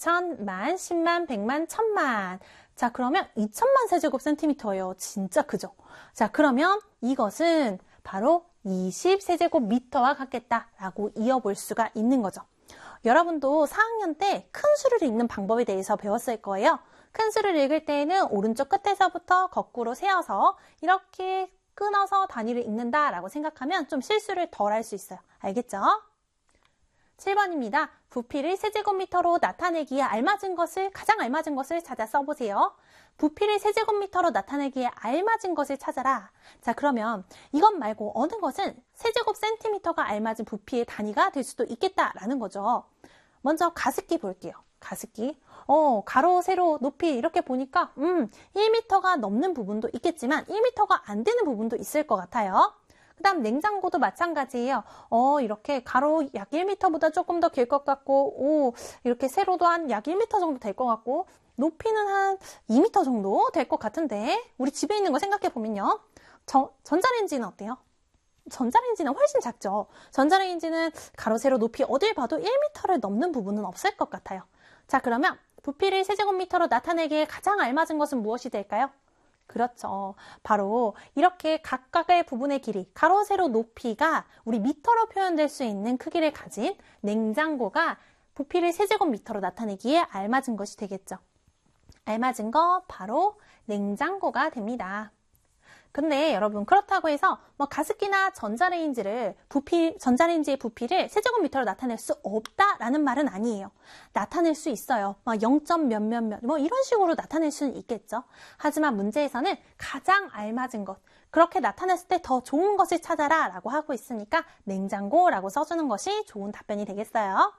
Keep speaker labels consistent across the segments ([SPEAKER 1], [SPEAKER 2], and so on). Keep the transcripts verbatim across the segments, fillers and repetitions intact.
[SPEAKER 1] 천, 만, 십만, 백만, 천만. 자, 그러면 이천만 세제곱센티미터예요. 진짜 크죠? 자, 그러면 이것은 바로 이십 세제곱미터와 같겠다라고 이어볼 수가 있는 거죠. 여러분도 사 학년 때 큰 수를 읽는 방법에 대해서 배웠을 거예요. 큰 수를 읽을 때에는 오른쪽 끝에서부터 거꾸로 세어서 이렇게 끊어서 단위를 읽는다라고 생각하면 좀 실수를 덜 할 수 있어요. 알겠죠? 칠 번입니다. 부피를 세제곱미터로 나타내기에 알맞은 것을, 가장 알맞은 것을 찾아 써보세요. 부피를 세제곱미터로 나타내기에 알맞은 것을 찾아라. 자, 그러면 이것 말고 어느 것은 세제곱센티미터가 알맞은 부피의 단위가 될 수도 있겠다라는 거죠. 먼저 가습기 볼게요. 가습기. 어, 가로, 세로, 높이 이렇게 보니까 음, 일 미터가 넘는 부분도 있겠지만 일 미터가 안 되는 부분도 있을 것 같아요. 그 다음 냉장고도 마찬가지예요. 어, 이렇게 가로 약 일 미터보다 조금 더 길 것 같고, 오, 이렇게 세로도 한 약 일 미터 정도 될 것 같고, 높이는 한 이 미터 정도 될 것 같은데, 우리 집에 있는 거 생각해 보면요. 저, 전자레인지는 어때요? 전자레인지는 훨씬 작죠. 전자레인지는 가로, 세로, 높이 어딜 봐도 일 미터를 넘는 부분은 없을 것 같아요. 자, 그러면 부피를 세제곱미터로 나타내기에 가장 알맞은 것은 무엇이 될까요? 그렇죠. 바로 이렇게 각각의 부분의 길이, 가로, 세로, 높이가 우리 미터로 표현될 수 있는 크기를 가진 냉장고가 부피를 세제곱미터로 나타내기에 알맞은 것이 되겠죠. 알맞은 거 바로 냉장고가 됩니다. 근데 여러분 그렇다고 해서 뭐 가습기나 전자레인지를 부피, 전자레인지의 부피를 세제곱미터로 나타낼 수 없다라는 말은 아니에요. 나타낼 수 있어요. 막 영 점 몇몇몇 뭐 이런 식으로 나타낼 수는 있겠죠. 하지만 문제에서는 가장 알맞은 것, 그렇게 나타냈을 때 더 좋은 것을 찾아라 라고 하고 있으니까 냉장고라고 써주는 것이 좋은 답변이 되겠어요.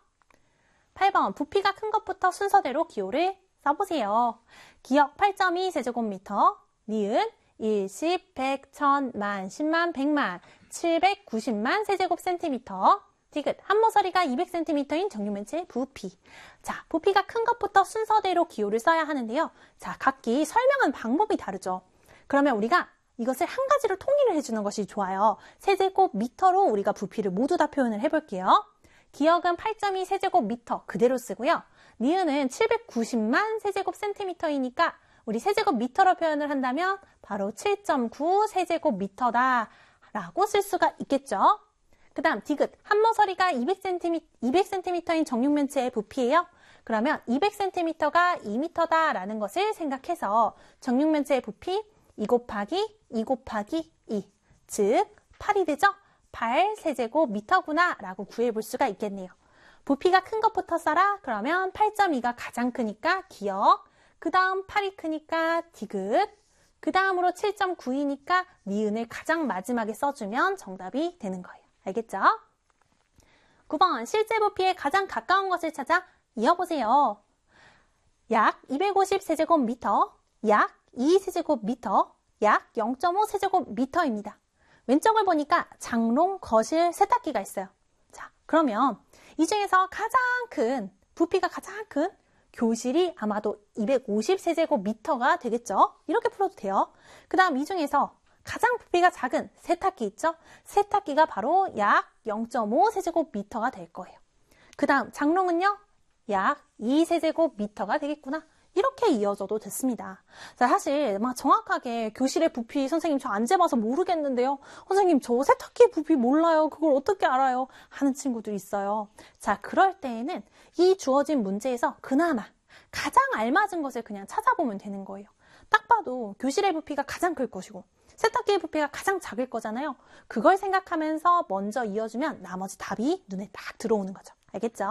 [SPEAKER 1] 팔 번 부피가 큰 것부터 순서대로 기호를 써보세요. 기억 팔 점 이 세제곱미터, 니은 일, 십, 백, 천, 만, 십만, 백만, 칠백구십만 세제곱센티미터. 디귿, 한 모서리가 이백 센티미터인 정육면체의 부피. 자, 부피가 큰 것부터 순서대로 기호를 써야 하는데요. 자, 각기 설명한 방법이 다르죠. 그러면 우리가 이것을 한 가지로 통일을 해주는 것이 좋아요. 세제곱미터로 우리가 부피를 모두 다 표현을 해볼게요. 기억은 팔 점 이 세제곱미터 그대로 쓰고요. 니은은 칠백구십만 세제곱센티미터이니까 우리 세제곱미터로 표현을 한다면 바로 칠 점 구 세제곱미터다 라고 쓸 수가 있겠죠. 그 다음 디귿, 한 모서리가 이백 센티미터, 이백 센티미터인 정육면체의 부피예요. 그러면 이백 센티미터가 이 미터다 라는 것을 생각해서 정육면체의 부피 이 곱하기 이 곱하기 이, 즉 팔이 되죠? 팔 세제곱미터구나 라고 구해볼 수가 있겠네요. 부피가 큰 것부터 써라. 그러면 팔 점 이가 가장 크니까 기억, 그 다음 팔이 크니까 디귿, 그 다음으로 칠 점 구이니까 니은을 가장 마지막에 써주면 정답이 되는 거예요. 알겠죠? 구 번 실제 부피에 가장 가까운 것을 찾아 이어보세요. 약 이백오십 세제곱미터, 약 이 세제곱미터, 약 영 점 오 세제곱미터입니다. 왼쪽을 보니까 장롱, 거실, 세탁기가 있어요. 자, 그러면 이 중에서 가장 큰, 부피가 가장 큰 교실이 아마도 이백오십 세제곱미터가 되겠죠? 이렇게 풀어도 돼요. 그 다음 이 중에서 가장 부피가 작은 세탁기 있죠? 세탁기가 바로 약 영 점 오 세제곱미터가 될 거예요. 그 다음 장롱은요? 약 이 세제곱미터가 되겠구나. 이렇게 이어져도 됐습니다. 자, 사실 막 정확하게 교실의 부피 선생님 저 안 재봐서 모르겠는데요. 선생님 저 세탁기 부피 몰라요. 그걸 어떻게 알아요? 하는 친구들이 있어요. 자, 그럴 때에는 이 주어진 문제에서 그나마 가장 알맞은 것을 그냥 찾아보면 되는 거예요. 딱 봐도 교실의 부피가 가장 클 것이고 세탁기의 부피가 가장 작을 거잖아요. 그걸 생각하면서 먼저 이어주면 나머지 답이 눈에 딱 들어오는 거죠. 알겠죠?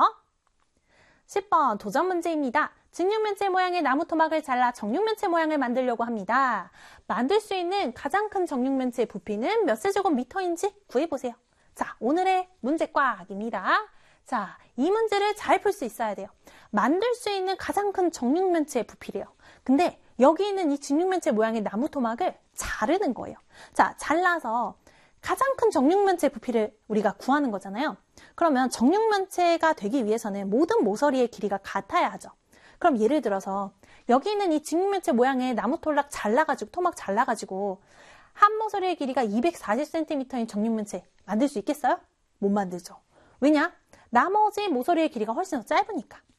[SPEAKER 1] 십 번 도전 문제입니다. 직육면체 모양의 나무 토막을 잘라 정육면체 모양을 만들려고 합니다. 만들 수 있는 가장 큰 정육면체의 부피는 몇 세제곱미터인지 구해보세요. 자, 오늘의 문제 꽉입니다. 자, 이 문제를 잘 풀 수 있어야 돼요. 만들 수 있는 가장 큰 정육면체의 부피래요. 근데 여기 있는 이 직육면체 모양의 나무 토막을 자르는 거예요. 자, 잘라서 가장 큰 정육면체 부피를 우리가 구하는 거잖아요. 그러면 정육면체가 되기 위해서는 모든 모서리의 길이가 같아야 하죠. 그럼 예를 들어서 여기 있는 이 직육면체 모양의 나무 토막 잘라가지고 토막 잘라가지고 한 모서리의 길이가 이백사십 센티미터인 정육면체 만들 수 있겠어요? 못 만들죠. 왜냐? 나머지 모서리의 길이가 훨씬 더 짧으니까.